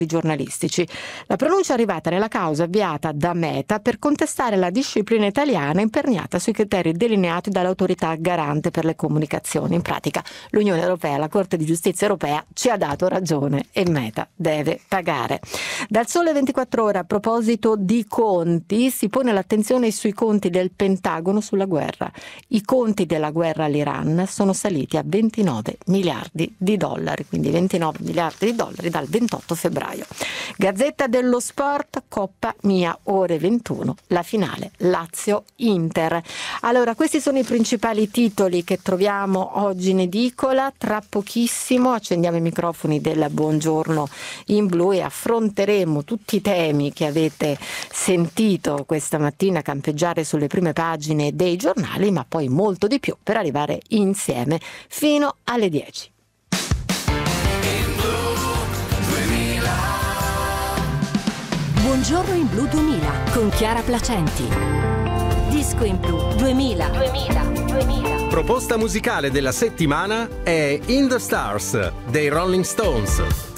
giornalistici. La pronuncia è arrivata nella causa avviata da Meta per contestare la disciplina italiana imperniata sui criteri delineati dall'autorità garante per le comunicazioni. In pratica l'Unione Europea, la Corte di Giustizia Europea ci ha dato ragione e Meta deve pagare. Dal Sole 24 Ore, a proposito di conti, si pone l'attenzione sui conti del Pentagono sulla guerra. I conti della guerra all'Iran sono saliti a 29 miliardi di dollari, quindi 29 miliardi di dollari dal 28 febbraio. Gazzetta dello Sport, Coppa Mia, ore 21, la finale Lazio-Inter. Allora, questi sono i principali titoli che troviamo oggi in edicola. Tra pochissimo accendiamo i microfoni del Buongiorno in Blu e affronteremo tutti i temi che avete sentito questa mattina campeggiare sulle prime pagine dei giornali, ma poi molto di più per arrivare insieme fino alle 10. Buongiorno in Blu 2000 con Chiara Placenti. Disco in Blu 2000. Proposta musicale della settimana è In the Stars dei Rolling Stones.